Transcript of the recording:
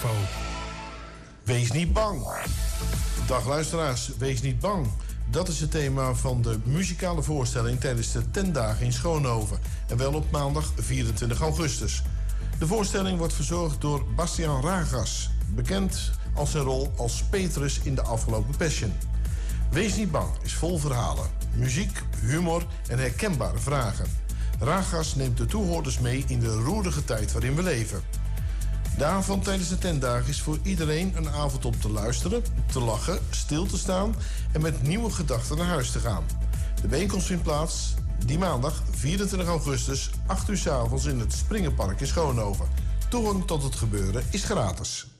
Expo. Wees niet bang. Dag luisteraars, wees niet bang. Dat is het thema van de muzikale voorstelling tijdens de 10 dagen in Schoonhoven. En wel op maandag 24 augustus. De voorstelling wordt verzorgd door Bastiaan Ragas, bekend als zijn rol als Petrus in de afgelopen Passion. Wees niet bang is vol verhalen, muziek, humor en herkenbare vragen. Ragas neemt de toehoorders mee in de roerige tijd waarin we leven. De avond tijdens de 10 dagen is voor iedereen een avond om te luisteren, te lachen, stil te staan en met nieuwe gedachten naar huis te gaan. De bijeenkomst vindt plaats die maandag 24 augustus, 8 uur 's avonds in het Springerpark in Schoonhoven. Toegang tot het gebeuren is gratis.